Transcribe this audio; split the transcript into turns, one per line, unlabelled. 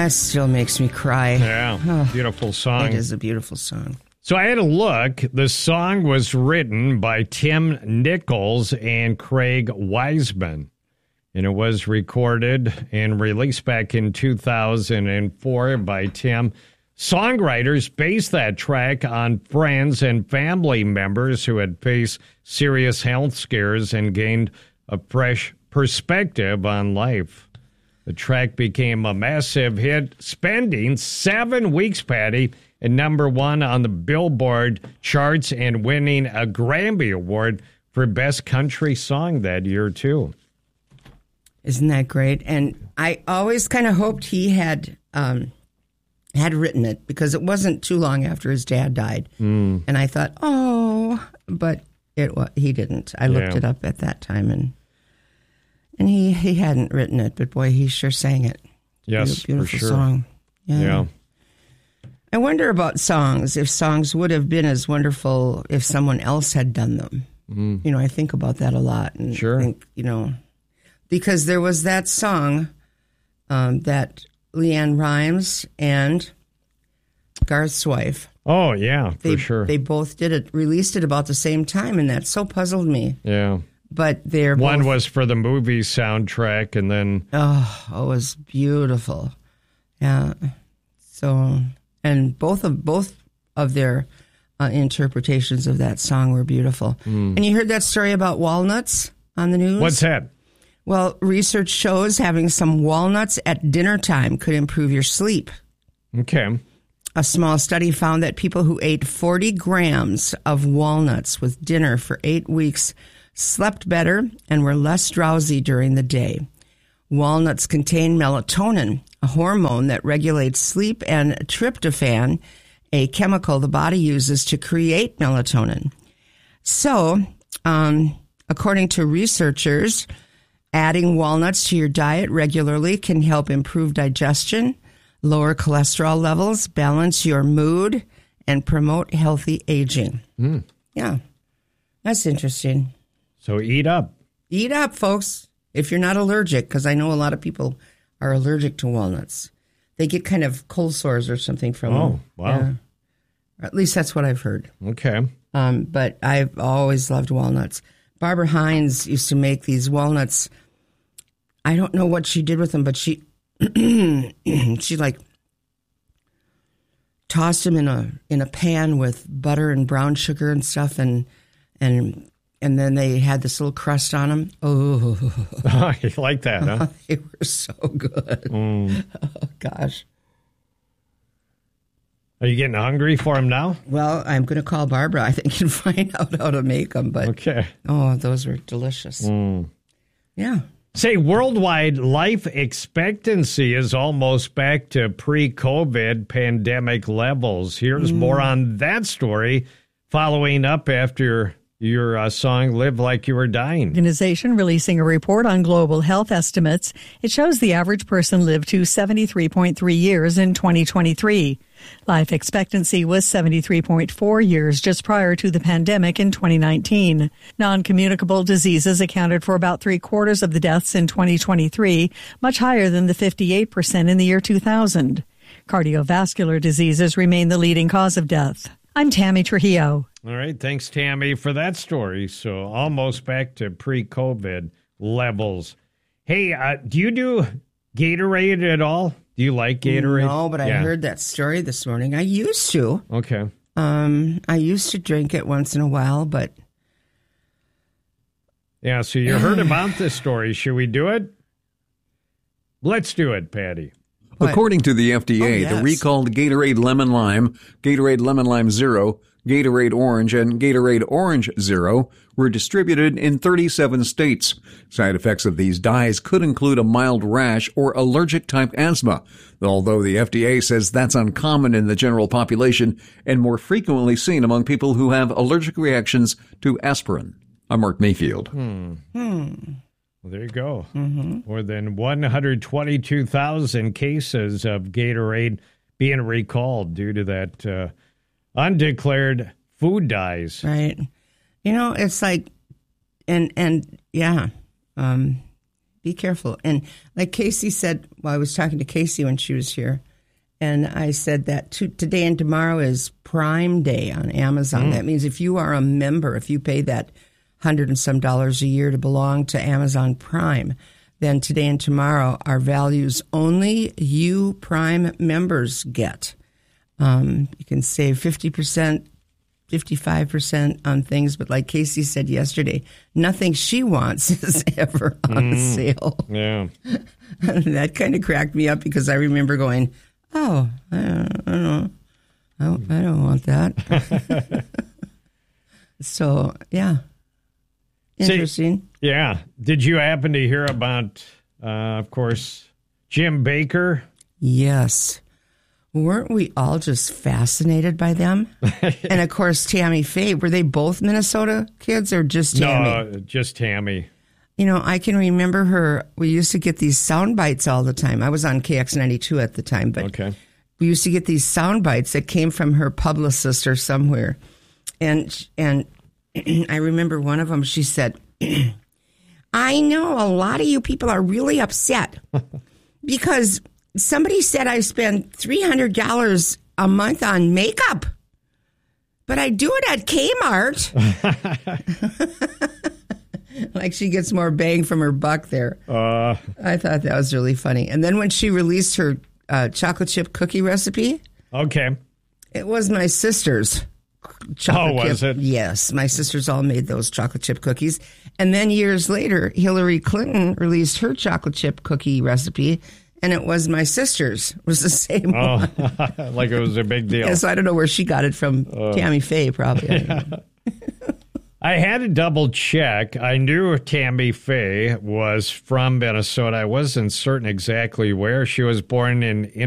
It still makes me cry.
Yeah, beautiful song.
It is a beautiful song.
So I had a look. The song was written by Tim Nichols and Craig Wiseman, and it was recorded and released back in 2004 by Tim. Songwriters based that track on friends and family members who had faced serious health scares and gained a fresh perspective on life. The track became a massive hit, spending 7 weeks, Patty, at number 1 on the Billboard charts and winning a Grammy Award for Best Country Song that year, too.
Isn't that great? And I always kind of hoped he had written it, because it wasn't too long after his dad died. And I thought, but he didn't. I looked it up at that time, and he hadn't written it, but boy, he sure sang it.
Yes,
beautiful
for sure.
Song.
Yeah.
I wonder about songs, if songs would have been as wonderful if someone else had done them. I think about that a lot. And think, because there was that song that LeAnn Rimes and Garth's wife.
Oh, yeah, for sure.
They both released it about the same time, and that so puzzled me.
Yeah.
But they're
One was for the movie soundtrack, and then...
Oh, it was beautiful. Yeah. So, and both of their interpretations of that song were beautiful. And you heard that story about walnuts on the news?
What's that?
Well, research shows having some walnuts at dinner time could improve your sleep.
Okay.
A small study found that people who ate 40 grams of walnuts with dinner for 8 weeks slept better and were less drowsy during the day. Walnuts contain melatonin, a hormone that regulates sleep, and tryptophan, a chemical the body uses to create melatonin. So, according to researchers, adding walnuts to your diet regularly can help improve digestion, lower cholesterol levels, balance your mood, and promote healthy aging. Yeah, that's interesting.
So eat up.
Eat up, folks, if you're not allergic, because I know a lot of people are allergic to walnuts. They get kind of cold sores or something from them.
Oh, wow.
Yeah. At least that's what I've heard.
Okay.
But I've always loved walnuts. Barbara Hines used to make these walnuts. I don't know what she did with them, but she like tossed them in a pan with butter and brown sugar and stuff, and then they had this little crust on them. Oh,
You like that, huh?
They were so good. Oh gosh.
Are you getting hungry for them now?
Well, I'm going to call Barbara, I think, and find out how to make them. But
okay.
Oh, those were delicious. Yeah.
Say, worldwide life expectancy is almost back to pre-COVID pandemic levels. Here's more on that story following up after your song, Live Like You Were Dying.
Organization releasing a report on global health estimates. It shows the average person lived to 73.3 years in 2023. Life expectancy was 73.4 years just prior to the pandemic in 2019. Non-communicable diseases accounted for about 3/4 of the deaths in 2023, much higher than the 58% in the year 2000. Cardiovascular diseases remain the leading cause of death. I'm Tammy Trujillo.
All right. Thanks, Tammy, for that story. So almost back to pre-COVID levels. Hey, do you do Gatorade at all? Do you like Gatorade?
No, but I heard that story this morning. I used to.
Okay.
I used to drink it once in a while, but...
Yeah, so you heard about this story. Should we do it? Let's do it, Patty.
What?
According to the FDA, the recalled Gatorade Lemon Lime, Gatorade Lemon Lime Zero, Gatorade Orange, and Gatorade Orange Zero were distributed in 37 states. Side effects of these dyes could include a mild rash or allergic-type asthma, although the FDA says that's uncommon in the general population and more frequently seen among people who have allergic reactions to aspirin. I'm Mark Mayfield.
Well, there you go. More than 122,000 cases of Gatorade being recalled due to that undeclared food dyes.
Right. You know, it's like, and yeah, Be careful. And like Casey said, well, I was talking to Casey when she was here, and I said that today and tomorrow is Prime Day on Amazon. That means if you are a member, if you pay that $100 and some a year to belong to Amazon Prime, then today and tomorrow are values only you Prime members get. You can save 50%, 55% on things, but like Casey said yesterday, nothing she wants is ever on sale.
Yeah.
That kind of cracked me up because I remember going, oh, I don't know. I don't want that. So, yeah. Interesting.
See, yeah. Did you happen to hear about, of course, Jim Bakker?
Yes. Weren't we all just fascinated by them? And, of course, Tammy Faye. Were they both Minnesota kids or just Tammy?
No, just Tammy.
You know, I can remember her. We used to get these sound bites all the time. I was on KX92 at the time, but
okay. We
used to get these sound bites that came from her publicist or somewhere. And I remember one of them, she said, I know a lot of you people are really upset because somebody said I spend $300 a month on makeup, but I do it at Kmart. Like she gets more bang from her buck there. I thought that was really funny. And then when she released her chocolate chip cookie recipe,
okay,
it was my sister's.
Was it?
Yes, my sisters all made those chocolate chip cookies. And then years later, Hillary Clinton released her chocolate chip cookie recipe, and it was my sister's. It was the same one.
Like it was a big deal.
Yeah, so I don't know where she got it from. Tammy Faye, probably.
I had to double check. I knew Tammy Faye was from Minnesota. I wasn't certain exactly where. She was born in